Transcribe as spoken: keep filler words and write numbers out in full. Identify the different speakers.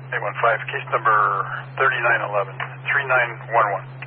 Speaker 1: eight one five, case number thirty-nine eleven, three nine one one.